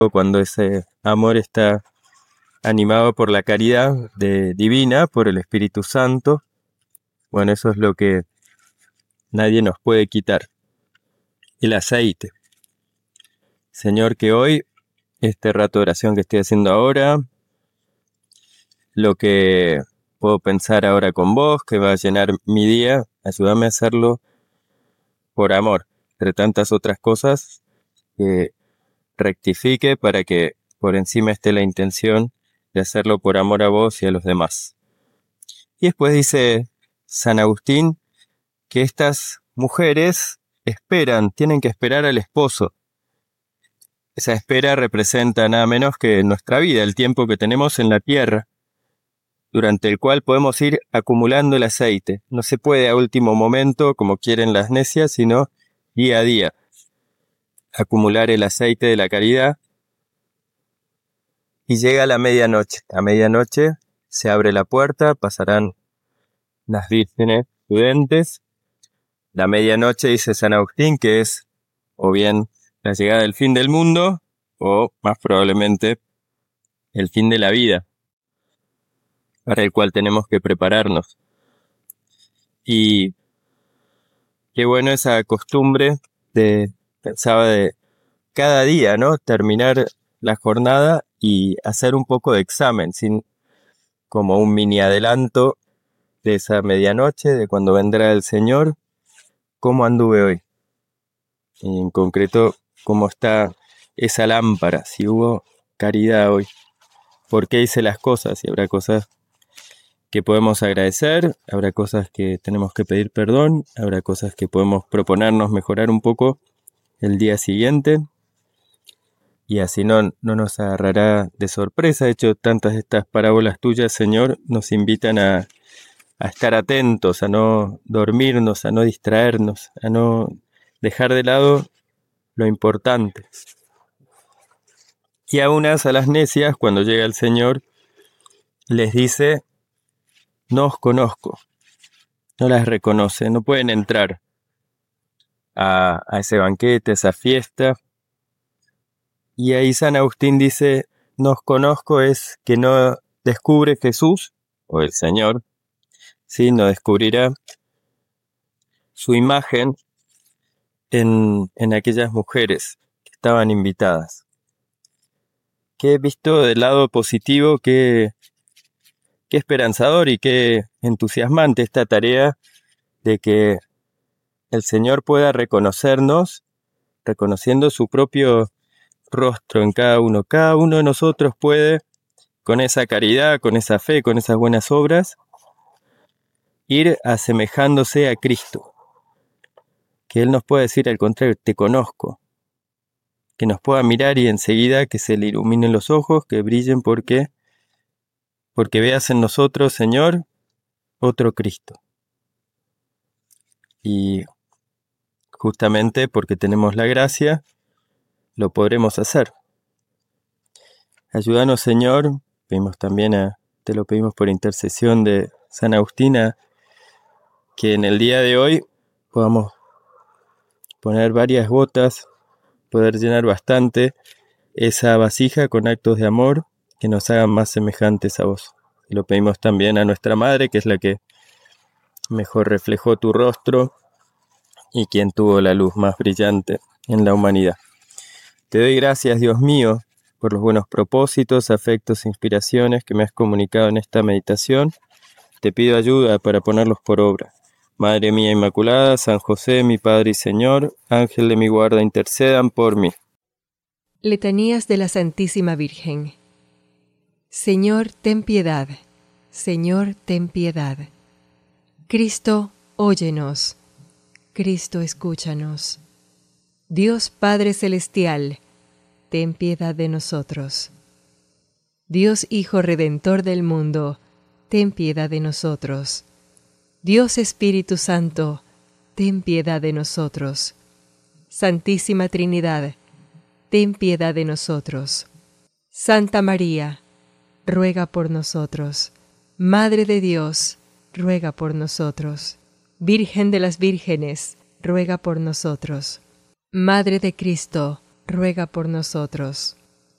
cuando ese amor está animado por la caridad divina, por el Espíritu Santo. Bueno, eso es lo que nadie nos puede quitar. El aceite. Señor, que hoy, este rato de oración que estoy haciendo ahora, lo que puedo pensar ahora con vos, que va a llenar mi día, ayúdame a hacerlo por amor, entre tantas otras cosas, que rectifique para que por encima esté la intención de hacerlo por amor a vos y a los demás. Y después dice San Agustín que estas mujeres tienen que esperar al esposo. Esa espera representa nada menos que nuestra vida, el tiempo que tenemos en la tierra, durante el cual podemos ir acumulando el aceite. No se puede a último momento, como quieren las necias, sino día a día. Acumular el aceite de la caridad. Y llega la medianoche. A medianoche se abre la puerta, pasarán las vírgenes prudentes. La medianoche, dice San Agustín, que es o bien la llegada del fin del mundo, o más probablemente el fin de la vida, para el cual tenemos que prepararnos. Y qué bueno esa costumbre pensaba de cada día, ¿no? Terminar la jornada y hacer un poco de examen, como un mini adelanto de esa medianoche, de cuando vendrá el Señor. ¿Cómo anduve hoy? Y en concreto, ¿cómo está esa lámpara? Si hubo caridad hoy. ¿Por qué hice las cosas? Y habrá cosas que podemos agradecer, habrá cosas que tenemos que pedir perdón, habrá cosas que podemos proponernos mejorar un poco el día siguiente. Y así no nos agarrará de sorpresa. De hecho, tantas de estas parábolas tuyas, Señor, nos invitan a estar atentos, a no dormirnos, a no distraernos, a no dejar de lado lo importante. Y a las necias, cuando llega el Señor, les dice, no os conozco, no las reconoce, no pueden entrar a ese banquete, a esa fiesta. Y ahí San Agustín dice, no os conozco es que no descubre Jesús, o el Señor, ¿sí? No descubrirá su imagen en aquellas mujeres que estaban invitadas. Que he visto del lado positivo, qué esperanzador y qué entusiasmante esta tarea de que el Señor pueda reconocernos, reconociendo su propio rostro en cada uno. Cada uno de nosotros puede, con esa caridad, con esa fe, con esas buenas obras, ir asemejándose a Cristo. Que Él nos pueda decir al contrario, te conozco. Que nos pueda mirar y enseguida que se le iluminen los ojos, que brillen porque veas en nosotros, Señor, otro Cristo. Y justamente porque tenemos la gracia, lo podremos hacer. Ayúdanos, Señor, te lo pedimos por intercesión de San Agustín, que en el día de hoy podamos poner varias gotas, poder llenar bastante esa vasija con actos de amor que nos hagan más semejantes a vos. Y lo pedimos también a nuestra Madre, que es la que mejor reflejó tu rostro y quien tuvo la luz más brillante en la humanidad. Te doy gracias, Dios mío, por los buenos propósitos, afectos e inspiraciones que me has comunicado en esta meditación. Te pido ayuda para ponerlos por obra. Madre mía Inmaculada, San José, mi Padre y Señor, Ángel de mi guarda, intercedan por mí. Letanías de la Santísima Virgen. Señor, ten piedad. Señor, ten piedad. Cristo, óyenos. Cristo, escúchanos. Dios Padre Celestial, ten piedad de nosotros. Dios Hijo Redentor del mundo, ten piedad de nosotros. Dios Espíritu Santo, ten piedad de nosotros. Santísima Trinidad, ten piedad de nosotros. Santa María, ruega por nosotros. Madre de Dios, ruega por nosotros. Virgen de las Vírgenes, ruega por nosotros. Madre de Cristo, ruega por nosotros.